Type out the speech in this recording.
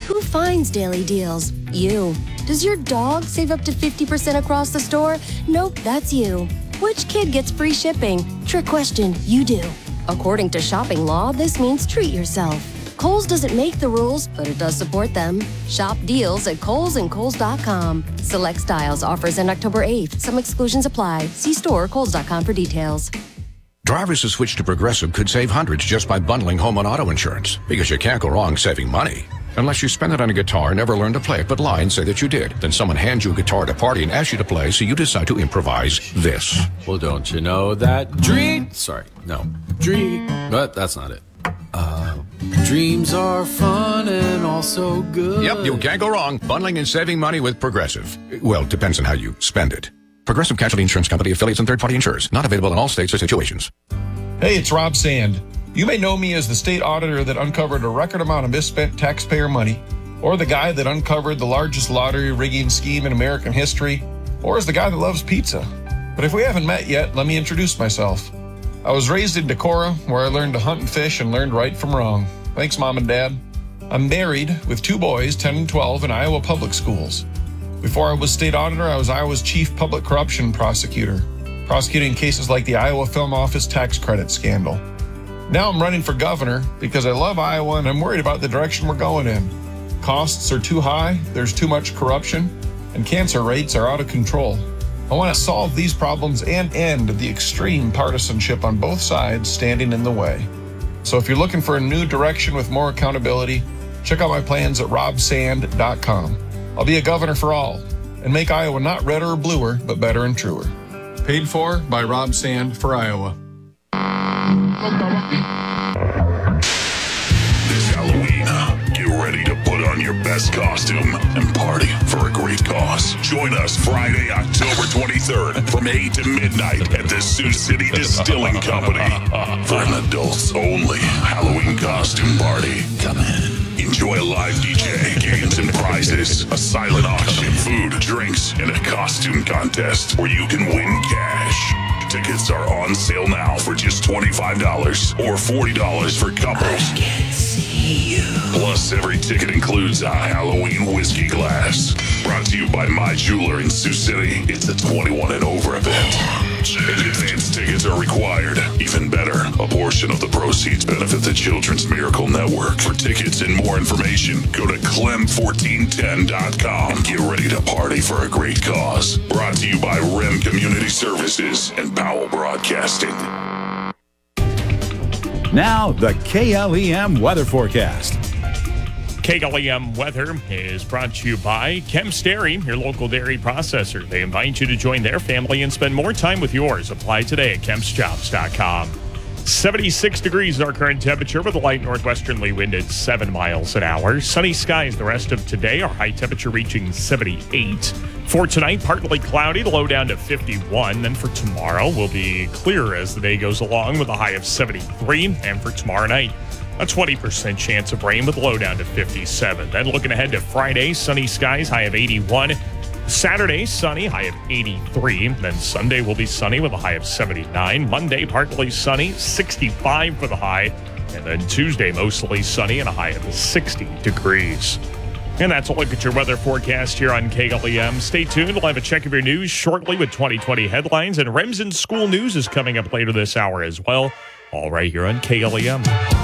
Who finds daily deals? You. Does your dog save up to 50% across the store? Nope, that's you. Which kid gets free shipping? Trick question, you do. According to shopping law, this means treat yourself. Kohl's doesn't make the rules, but it does support them. Shop deals at Kohl's and Kohl's.com. Select styles offers end October 8th. Some exclusions apply. See store or Kohl's.com for details. Drivers who switch to Progressive could save hundreds just by bundling home and auto insurance, because you can't go wrong saving money. Unless you spend it on a guitar, never learn to play it, but lie and say that you did. Then someone hands you a guitar at a party and asks you to play, so you decide to improvise this. Well, don't you know that but that's not it. Dreams are fun and also good. Yep, you can't go wrong bundling and saving money with Progressive. Well, depends on how you spend it. Progressive Casualty Insurance Company, affiliates, and third-party insurers. Not available in all states or situations. Hey, it's Rob Sand. You may know me as the state auditor that uncovered a record amount of misspent taxpayer money, or the guy that uncovered the largest lottery rigging scheme in American history, or as the guy that loves pizza. But if we haven't met yet, let me introduce myself. I was raised in Decorah, where I learned to hunt and fish and learned right from wrong. Thanks, Mom and Dad. I'm married with 2 boys, 10 and 12, in Iowa public schools. Before I was state auditor, I was Iowa's chief public corruption prosecutor, prosecuting cases like the Iowa Film Office tax credit scandal. Now I'm running for governor because I love Iowa and I'm worried about the direction we're going in. Costs are too high, there's too much corruption, and cancer rates are out of control. I want to solve these problems and end the extreme partisanship on both sides standing in the way. So if you're looking for a new direction with more accountability, check out my plans at robsand.com. I'll be a governor for all and make Iowa not redder or bluer, but better and truer. Paid for by Rob Sand for Iowa. This Halloween, get ready to put on your best costume and party for a great cause. Join us Friday, October 23rd from 8 to midnight at the Sioux City Distilling Company for an adults-only Halloween costume party. Come in. Enjoy a live DJ, games and prizes, a silent auction, food, drinks, and a costume contest where you can win cash. Tickets are on sale now for just $25 or $40 for couples. I can see you. Plus, every ticket includes a Halloween whiskey glass. Brought to you by My Jeweler in Sioux City. It's a 21 and over event. And advance tickets are required. Even better, a portion of the proceeds benefit the Children's Miracle Network. For tickets and more information, go to clem1410.com and get ready to party for a great cause. Brought to you by REM Community Services and Powell Broadcasting. Now, the KLEM weather forecast. KLEM weather is brought to you by Kemp's Dairy, your local dairy processor. They invite you to join their family and spend more time with yours. Apply today at kempsjobs.com. 76 degrees our current temperature with a light northwesterly wind at 7 miles an hour. Sunny skies the rest of today. Our high temperature reaching 78. For tonight, partly cloudy, the low down to 51. Then for tomorrow, we'll be clearer as the day goes along with a high of 73. And for tomorrow night, a 20% chance of rain with a low down to 57. Then looking ahead to Friday, sunny skies, high of 81. Saturday, sunny, high of 83. Then Sunday will be sunny with a high of 79. Monday, partly sunny, 65 for the high. And then Tuesday, mostly sunny and a high of 60 degrees. And that's a look at your weather forecast here on KLEM. Stay tuned. We'll have a check of your news shortly with 2020 headlines. And Remsen School News is coming up later this hour as well. All right here on KLEM.